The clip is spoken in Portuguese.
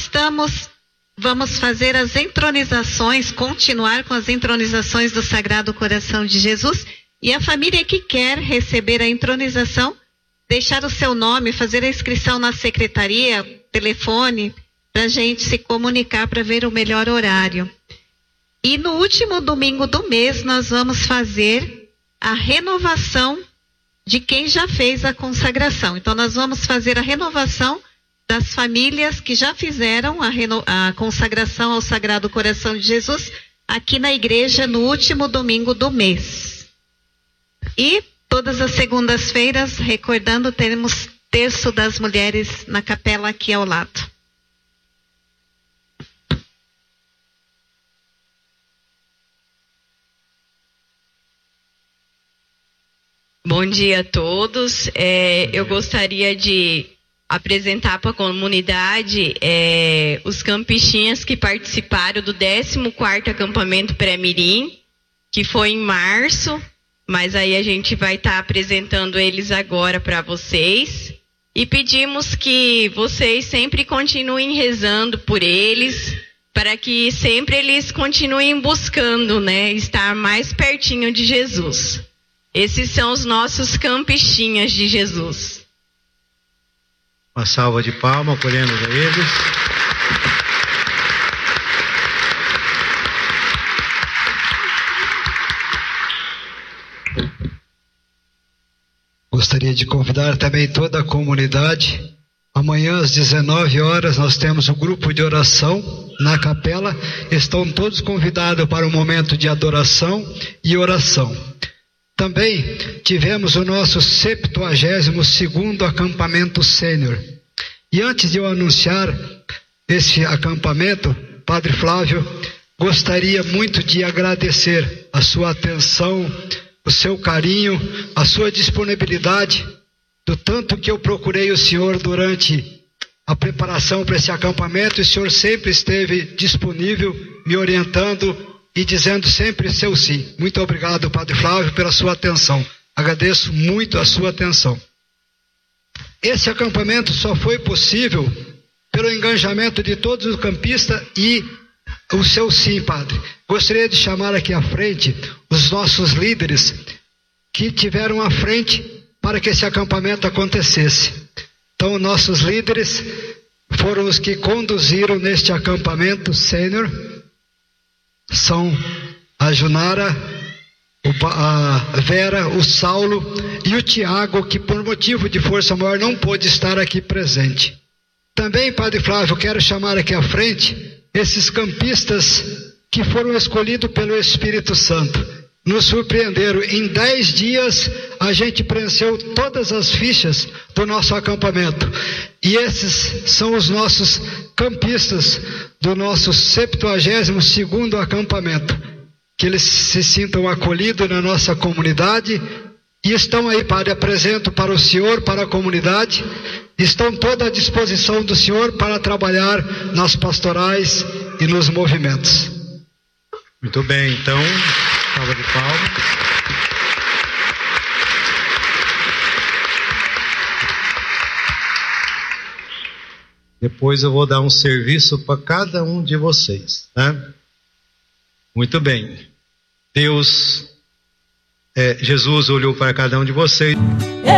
vamos fazer as entronizações, continuar com as entronizações do Sagrado Coração de Jesus. E a família que quer receber a entronização, deixar o seu nome, fazer a inscrição na secretaria, telefone, para a gente se comunicar para ver o melhor horário. E no último domingo do mês nós vamos fazer a renovação de quem já fez a consagração. Então nós vamos fazer a renovação das famílias que já fizeram a consagração ao Sagrado Coração de Jesus aqui na igreja no último domingo do mês. E todas as segundas-feiras, recordando, teremos terço das mulheres na capela aqui ao lado. Bom dia a todos. Eu gostaria de apresentar para a comunidade os campichinhas que participaram do 14º acampamento pré-mirim, que foi em março, mas aí a gente vai estar apresentando eles agora para vocês. E pedimos que vocês sempre continuem rezando por eles, para que sempre eles continuem buscando, né, estar mais pertinho de Jesus. Esses são os nossos campichinhas de Jesus. Uma salva de palmas, acolhendo a eles. Gostaria de convidar também toda a comunidade. Amanhã às 19 horas nós temos um grupo de oração na capela. Estão todos convidados para um momento de adoração e oração. Também tivemos o nosso 72º acampamento sênior. E antes de eu anunciar esse acampamento, Padre Flávio, gostaria muito de agradecer a sua atenção, o seu carinho, a sua disponibilidade, do tanto que eu procurei o senhor durante a preparação para esse acampamento, e o senhor sempre esteve disponível, me orientando e dizendo sempre seu sim. Muito obrigado, Padre Flávio, pela sua atenção. Agradeço muito a sua atenção. Esse acampamento só foi possível pelo engajamento de todos os campistas e o seu sim, Padre. Gostaria de chamar aqui à frente os nossos líderes que tiveram à frente para que esse acampamento acontecesse. Então, nossos líderes foram os que conduziram neste acampamento sênior. São a Junara, a Vera, o Saulo e o Tiago, que por motivo de força maior não pôde estar aqui presente. Também, Padre Flávio, quero chamar aqui à frente esses campistas que foram escolhidos pelo Espírito Santo. Nos surpreenderam. Em 10 dias a gente preencheu todas as fichas do nosso acampamento. E esses são os nossos campistas do nosso 72º acampamento. Que eles se sintam acolhidos na nossa comunidade. E estão aí, Padre, apresento para o senhor, para a comunidade. Estão toda à disposição do senhor para trabalhar nas pastorais e nos movimentos. Muito bem, então, salva de palmas. Depois eu vou dar um serviço para cada um de vocês, né? Muito bem. Jesus olhou para cada um de vocês.